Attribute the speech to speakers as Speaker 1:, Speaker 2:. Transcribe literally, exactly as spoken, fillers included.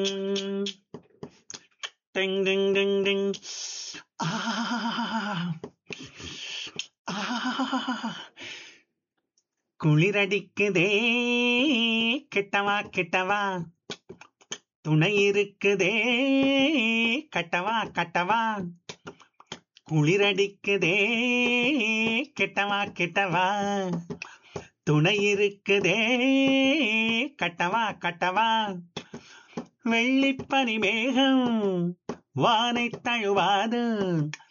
Speaker 1: ம், டிங் டிங் டிங் டிங். ஆ, ஆ, குளிரடிக்குதே, கெட்டவா கெட்டவா, துணை இருக்குதே, கட்டவா கட்டவா, குளிரடிக்குதே, கெட்டவா கெட்டவா, துணை இருக்குதே, கட்டவா கட்டவா. வெள்ளிப்பனி மேகம் வானை தழுவாது,